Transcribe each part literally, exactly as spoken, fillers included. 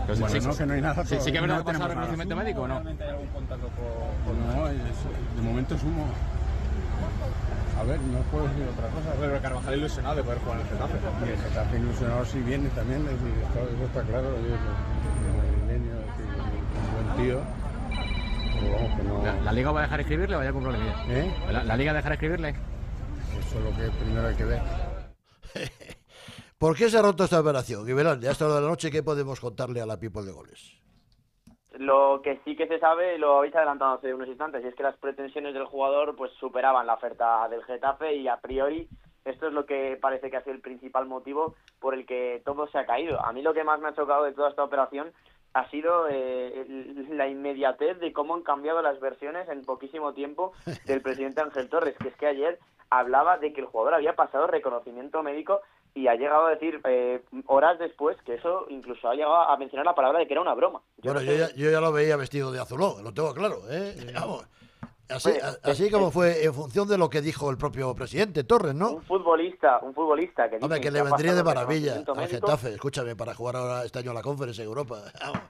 Pero sí, Bueno, sí, no, sí, que no hay nada. sí, sí que es verdad, no ¿ha pasado tenemos nada. reconocimiento médico o no? ¿Hay algún contacto con, con No, es- de momento es humo. A ver, no puedo decir otra cosa. Pero Carvajal ilusionado de poder jugar en el Getafe. Y el Getafe ilusionado sí viene también, es decir, está, eso está claro. Yo, el Milenio, es decir, un buen tío. Pero vamos, que no. ¿La, la Liga va a dejar escribirle o hay algún problema? ¿Eh? ¿La, la Liga dejará escribirle? Eso es lo que primero hay que ver. ¿Por qué se ha roto esta operación? Guiberán, a esta hora de la noche, ¿qué podemos contarle a la People de Goles? Lo que sí que se sabe, lo habéis adelantado hace unos instantes, y es que las pretensiones del jugador pues superaban la oferta del Getafe y a priori esto es lo que parece que ha sido el principal motivo por el que todo se ha caído. A mí lo que más me ha chocado de toda esta operación ha sido eh, la inmediatez de cómo han cambiado las versiones en poquísimo tiempo del presidente Ángel Torres, que es que ayer hablaba de que el jugador había pasado reconocimiento médico y ha llegado a decir eh, horas después que eso incluso ha llegado a mencionar la palabra de que era una broma. Yo Bueno, no yo sé- ya, yo ya lo veía vestido de azulón, lo tengo claro, ¿eh? Vamos. Así, Oye, a- así es- como es- fue en función de lo que dijo el propio presidente Torres, ¿no? Un futbolista, un futbolista que Hombre, dicen que le ha vendría de pasado maravilla reconocimiento al médico. Getafe, escúchame, para jugar ahora este año a la Conference en Europa. Vamos.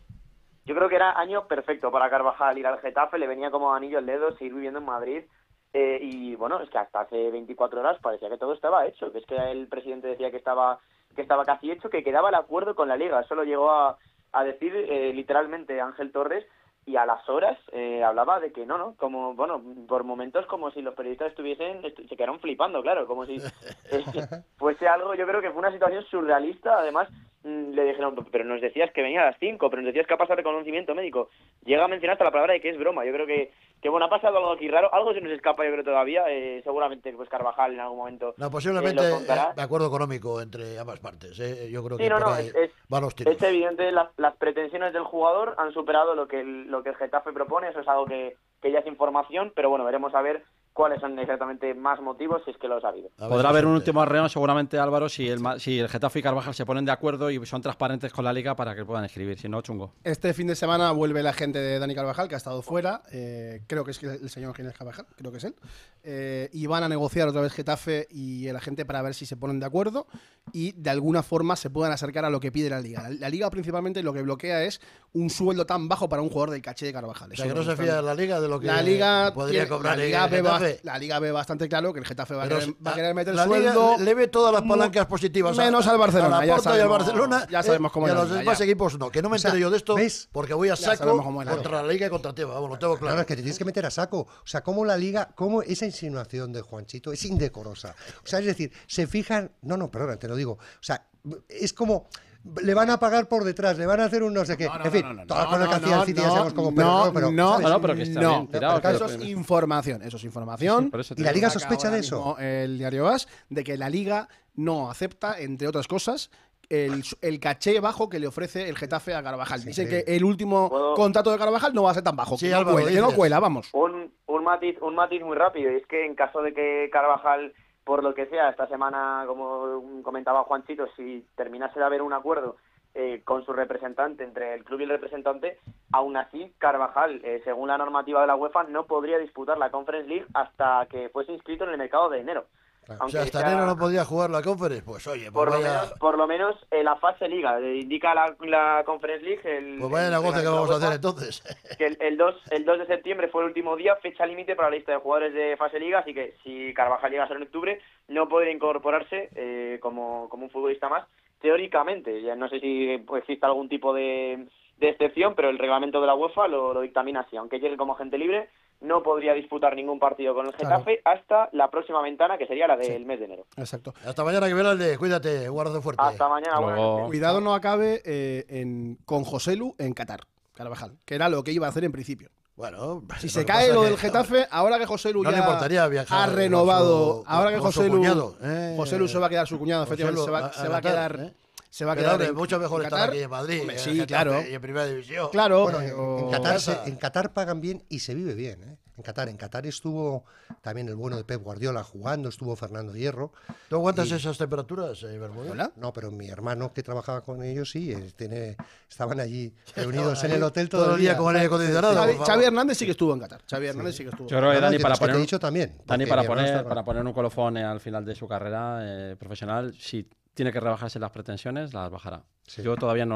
Yo creo que era año perfecto para Carvajal ir al Getafe, le venía como anillo al dedo seguir viviendo en Madrid. Eh, y bueno, es que hasta hace veinticuatro horas parecía que todo estaba hecho, que es que el presidente decía que estaba que estaba casi hecho, que quedaba el acuerdo con la Liga. Eso lo llegó a, a decir eh, literalmente Ángel Torres, y a las horas eh, hablaba de que no, no, como, bueno, por momentos como si los periodistas estuviesen, estu- se quedaron flipando, claro, como si eh, fuese algo. Yo creo que fue una situación surrealista. Además, mm, le dijeron, pero nos decías que venía a las cinco, pero nos decías que ha pasado reconocimiento médico. Llega a mencionar hasta la palabra de que es broma. Yo creo que, que bueno, ha pasado algo aquí raro, algo se nos escapa, yo creo, todavía. Eh, seguramente pues Carvajal en algún momento No, eh, posiblemente lo contará. eh, de acuerdo económico entre ambas partes, ¿eh? Yo creo Sí, que no, por no, ahí es, es, van los tiros. es evidente, las, las pretensiones del jugador han superado lo que el, lo que el Getafe propone. Eso es algo que, que ya es información, pero bueno, veremos a ver cuáles son exactamente más motivos, si es que los ha habido. A ver Podrá si haber un suerte. último arreo seguramente, Álvaro, si el, Ma- si el Getafe y Carvajal se ponen de acuerdo y son transparentes con la Liga para que puedan escribir, si no, chungo. Este fin de semana vuelve la gente de Dani Carvajal, que ha estado fuera. eh, creo que es que el señor Ginés Carvajal, creo que es él. eh, y van a negociar otra vez Getafe y el agente para ver si se ponen de acuerdo y de alguna forma se puedan acercar a lo que pide la Liga. La, la Liga principalmente lo que bloquea es un sueldo tan bajo para un jugador del caché de Carvajal. O sea, Eso que no lo se están- fía la Liga de lo que La Liga, podría tiene- cobrar la, Liga el ve ba- Getafe. la Liga ve bastante claro que el Getafe va, a Pero querer, va a querer meter la sueldo. Liga le ve todas las mu- palancas positivas a- menos al Barcelona, a la ya Porta y al sabemos- Barcelona, ya sabemos cómo y a es la los Liga, demás ya. equipos no, que no me O sea, enteré yo de esto ¿ves? porque voy a Ya saco sabemos cómo es la contra la Liga y contra Teba, vamos, lo tengo claro. Claro, es que te tienes que meter a saco. O sea, cómo la Liga, cómo esa insinuación de Juanchito es indecorosa. O sea, es decir, se fijan... No, no, perdona, te lo digo. O sea, es como... Le van a pagar por detrás, le van a hacer un no sé qué. No, no, en fin, no, no, todas las no, cosas que no, hacía el no, City ya sabemos como no, pero, pero, no, ¿sabes? No, no, pero que está No, bien tirado. pero Eso que- es información, eso es información. Sí, por eso te ¿Y la digo. Liga Saca sospecha ahora de eso? mismo El diario A S de que la Liga no acepta, entre otras cosas, el, el caché bajo que le ofrece el Getafe a Carvajal. Dice que el último ¿Puedo? contrato de Carvajal no va a ser tan bajo. Sí, que, no Álvaro, cuela, que no dices. cuela, vamos. Un, un matiz un matiz muy rápido, y es que en caso de que Carvajal, por lo que sea, esta semana, como comentaba Juanchito, si terminase de haber un acuerdo eh, con su representante, entre el club y el representante, aún así Carvajal, eh, según la normativa de la UEFA, no podría disputar la Conference League hasta que fuese inscrito en el mercado de enero. O Aunque sea, hasta sea- enero no podía jugar la Conference, pues oye, pues por, lo vaya, menos, por lo menos en la fase Liga, eh, indica la, la Conference League. El, pues vaya el negocio que reglamento vamos a de la hacer UEFA, entonces. que el, el, dos, el dos de septiembre fue el último día, fecha límite para la lista de jugadores de fase Liga, así que si Carvajal llega a ser en octubre, no podría incorporarse eh, como, como un futbolista más, teóricamente. Ya no sé si pues, existe algún tipo de, de excepción, pero el reglamento de la UEFA lo, lo dictamina así. Aunque llegue como agente libre, no podría disputar ningún partido con el Getafe hasta la próxima ventana, que sería la del mes de enero. Exacto. Hasta mañana, que Guiberalde, cuídate, un abrazo fuerte. Hasta mañana. buenas Luego- noches. Cuidado no acabe eh, en, con Joselu en Qatar, Carvajal, que era lo que iba a hacer en principio. Bueno, Si lo se que cae pasa lo que- del Getafe, ahora que Joselu No ya le importaría viajar ha con renovado, su- ahora que con su Joselu, cuñado, ¿eh? Joselu se va a quedar su cuñado, efectivamente, se va, Joselu se va a Qatar, quedar, ¿eh? se va a Pero, quedar hombre, en- mucho mejor en estar Qatar. aquí en Madrid, Hombre, en sí, Getafe claro. y en Primera División. Claro, Bueno, pero- en, Qatar se- casa. en Qatar pagan bien y se vive bien, ¿eh? En Qatar, en Qatar estuvo también el bueno de Pep Guardiola jugando, estuvo Fernando Hierro. ¿Tú aguantas Y- esas temperaturas, eh, Bermúdez? ¿Hola? No, pero mi hermano que trabajaba con ellos sí, eh, tiene, estaban allí reunidos en ahí el hotel todo todo, el día con aire acondicionado. Xavi, por favor. Xavi Hernández sí que estuvo en Qatar. Xavi Hernández sí que estuvo. Yo creo que No, no, Dani, que para los que te poner, he dicho también, Dani, porque para mi hermano poner, está- para poner un colofón eh, al final de su carrera eh, profesional, si tiene que rebajarse las pretensiones, las bajará. Yo todavía no